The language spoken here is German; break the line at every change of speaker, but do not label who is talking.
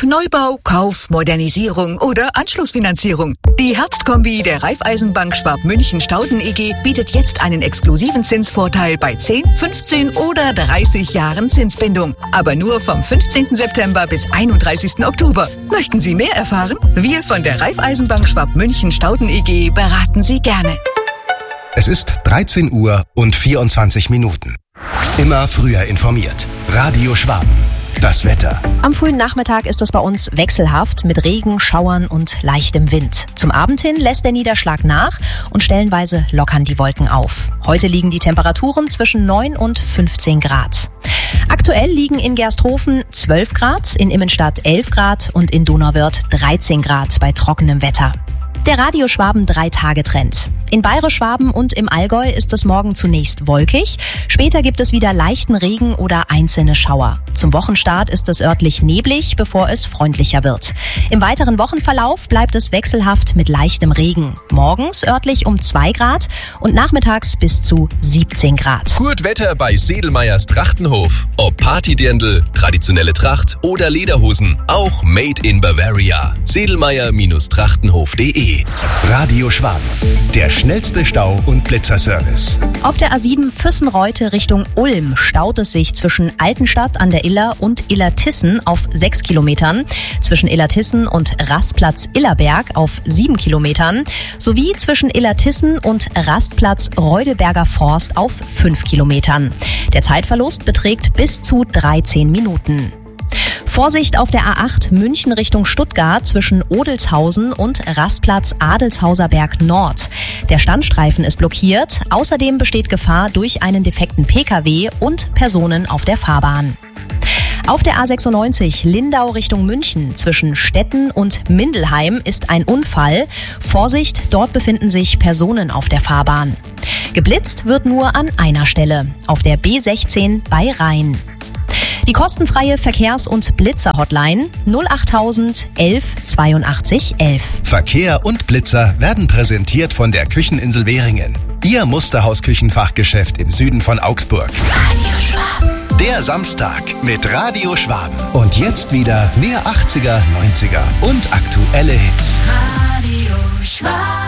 Neubau, Kauf, Modernisierung oder Anschlussfinanzierung. Die Herbstkombi der Raiffeisenbank Schwab-München-Stauden EG bietet jetzt einen exklusiven Zinsvorteil bei 10, 15 oder 30 Jahren Zinsbindung. Aber nur vom 15. September bis 31. Oktober. Möchten Sie mehr erfahren? Wir von der Raiffeisenbank Schwab-München-Stauden EG beraten Sie gerne.
Es ist 13 Uhr und 24 Minuten. Immer früher informiert. Radio Schwaben. Das Wetter.
Am frühen Nachmittag ist es bei uns wechselhaft mit Regen, Schauern und leichtem Wind. Zum Abend hin lässt der Niederschlag nach und stellenweise lockern die Wolken auf. Heute liegen die Temperaturen zwischen 9 und 15 Grad. Aktuell liegen in Gersthofen 12 Grad, in Immenstadt 11 Grad und in Donauwörth 13 Grad bei trockenem Wetter. Der Radio Schwaben 3-Tage-Trend. In Bayerisch-Schwaben und im Allgäu ist es morgen zunächst wolkig. Später gibt es wieder leichten Regen oder einzelne Schauer. Zum Wochenstart ist es örtlich neblig, bevor es freundlicher wird. Im weiteren Wochenverlauf bleibt es wechselhaft mit leichtem Regen. Morgens örtlich um 2 Grad und nachmittags bis zu 17 Grad.
Gut Wetter bei Sedelmeyers Trachtenhof. Ob Partydirndl, traditionelle Tracht oder Lederhosen. Auch made in Bavaria. Sedelmeyer-Trachtenhof.de.
Radio Schwaben. Der schnellste Stau- und Blitzerservice.
Auf der A7 Füssenreute Richtung Ulm staut es sich zwischen Altenstadt an der Iller und Illertissen auf 6 Kilometern, zwischen Illertissen und Rastplatz Illerberg auf 7 Kilometern sowie zwischen Illertissen und Rastplatz Reudelberger Forst auf 5 Kilometern. Der Zeitverlust beträgt bis zu 13 Minuten. Vorsicht auf der A8 München Richtung Stuttgart zwischen Odelshausen und Rastplatz Adelshauser Berg Nord. Der Standstreifen ist blockiert. Außerdem besteht Gefahr durch einen defekten Pkw und Personen auf der Fahrbahn. Auf der A96 Lindau Richtung München zwischen Stetten und Mindelheim ist ein Unfall. Vorsicht, dort befinden sich Personen auf der Fahrbahn. Geblitzt wird nur an einer Stelle, auf der B16 bei Rhein. Die kostenfreie Verkehrs- und Blitzer-Hotline 08000 11 82 11.
Verkehr und Blitzer werden präsentiert von der Kücheninsel Währingen. Ihr Musterhaus-Küchenfachgeschäft im Süden von Augsburg.
Radio Schwaben.
Der Samstag mit Radio Schwaben. Und jetzt wieder mehr 80er, 90er und aktuelle Hits.
Radio Schwaben.